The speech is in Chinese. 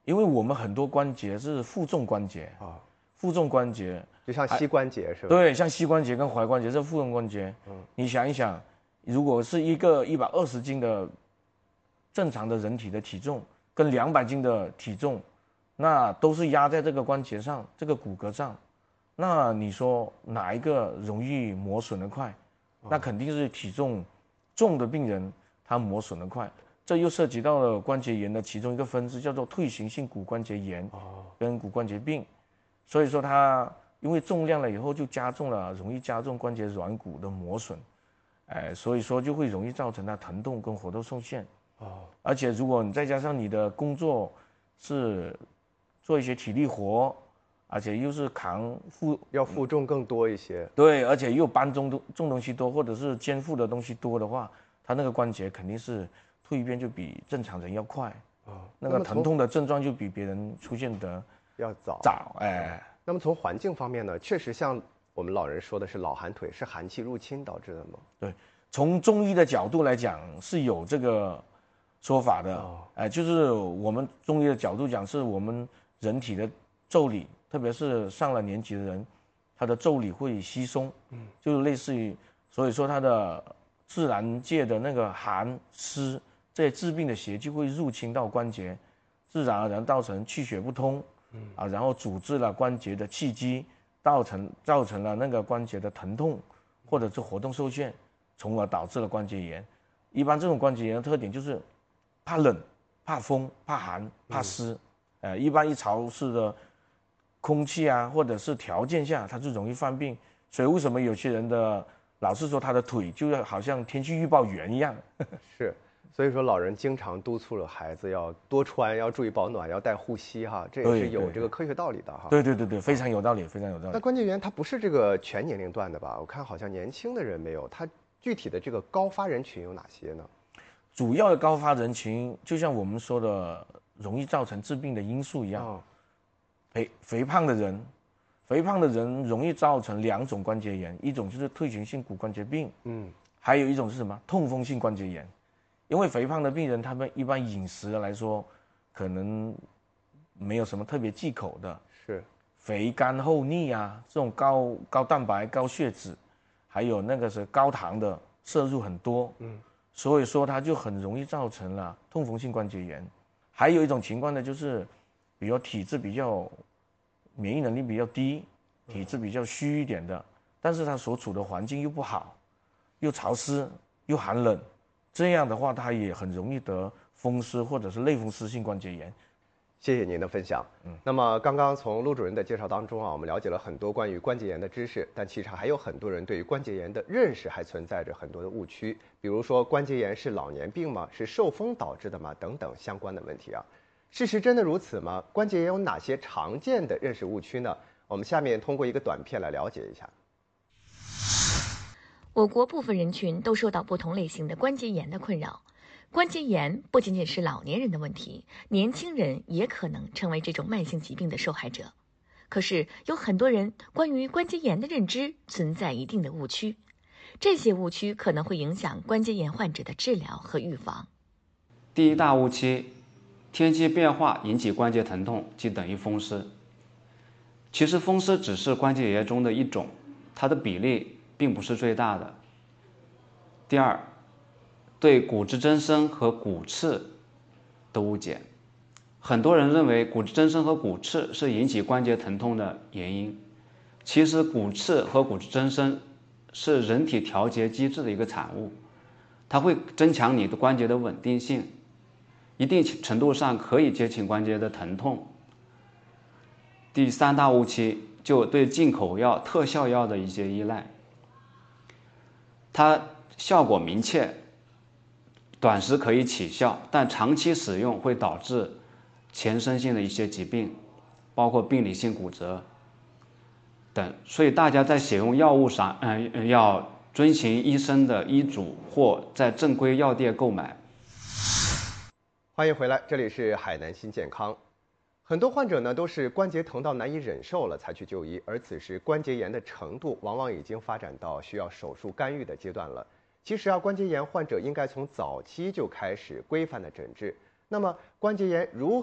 因为我们很多关节是负重关节啊， 负重关节就像膝关节是吧？ 对，像膝关节跟踝关节是负重关节。你想一想，如果是一个120斤的正常的人体的体重，跟200斤的体重，那都是压在这个关节上，这个骨骼上，那你说哪一个容易磨损的快？那肯定是体重重的病人，他磨损的快。这又涉及到了关节炎的其中一个分支，叫做退行性骨关节炎跟骨关节病。所以说它因为重量了以后就容易加重关节软骨的磨损，所以说就会容易造成它疼痛跟活动受限。而且如果你再加上你的工作是做一些体力活，而且又是要负重更多一些。 对，而且又搬重东西多，或者是肩负的东西多的话，它那个关节肯定是蜕变就比正常人要快。那个疼痛的症状就比别人出现的要早。 那么从环境方面呢，确实像我们老人说的是老寒腿，是寒气入侵导致的吗？ 对，从中医的角度来讲是有这个说法的。就是我们中医的角度讲，是我们人体的腠理，特别是上了年纪的人，他的腠理会稀松，就类似于，所以说他的自然界的那个寒湿这些致病的邪就会入侵到关节，自然而然造成气血不通，然后阻滞了关节的气机，造成了那个关节的疼痛，或者是活动受限，从而导致了关节炎。一般这种关节炎的特点就是怕冷、怕风、怕寒、怕湿。一般一潮湿的空气啊，或者是条件下，它就容易犯病。所以为什么有些人老是说他的腿就好像天气预报员一样？ 是，所以说老人经常督促了孩子要多穿，要注意保暖，要带护膝哈，这也是有这个科学道理的哈。 对，非常有道理，非常有道理。 那关节炎它不是这个全年龄段的吧？我看好像年轻的人没有，它具体的这个高发人群有哪些呢？ 主要的高发人群，就像我们说的，容易造成致病的因素一样。肥胖的人容易造成2种关节炎，一种就是退行性骨关节病，还有一种是什么？痛风性关节炎。因为肥胖的病人，他们一般饮食来说，可能没有什么特别忌口的， 是肥甘厚腻啊，这种高蛋白、高血脂，还有那个是高糖的摄入很多，所以说它就很容易造成了痛风性关节炎。还有一种情况呢，就是比如体质比较免疫能力比较低，体质比较虚一点的，但是他所处的环境又不好，又潮湿又寒冷，这样的话他也很容易得风湿或者是类风湿性关节炎。 谢谢您的分享。那么刚刚从陆主任的介绍当中啊，我们了解了很多关于关节炎的知识，但其实还有很多人对于关节炎的认识还存在着很多的误区，比如说关节炎是老年病吗？是受风导致的吗？等等相关的问题啊。事实真的如此吗？关节炎有哪些常见的认识误区呢？我们下面通过一个短片来了解一下。 我国部分人群都受到不同类型的关节炎的困扰。关节炎不仅仅是老年人的问题，年轻人也可能成为这种慢性疾病的受害者。可是有很多人关于关节炎的认知存在一定的误区，这些误区可能会影响关节炎患者的治疗和预防。 第一大误区，天气变化引起关节疼痛即等于风湿。其实风湿只是关节炎中的一种，它的比例并不是最大的。第二，对骨质增生和骨刺的误解，很多人认为骨质增生和骨刺是引起关节疼痛的原因，其实骨刺和骨质增生是人体调节机制的一个产物，它会增强你的关节的稳定性，一定程度上可以减轻关节的疼痛。第三大误区，就对进口药、特效药的一些依赖，它效果明确，短时可以起效，但长期使用会导致全身性的一些疾病，包括病理性骨折等。所以大家在使用药物上，要遵循医生的医嘱或在正规药店购买。 欢迎回来，这里是海南新健康。很多患者呢都是关节疼到难以忍受了才去就医，而此时关节炎的程度往往已经发展到需要手术干预的阶段了。其实啊，关节炎患者应该从早期就开始规范的诊治。那么关节炎如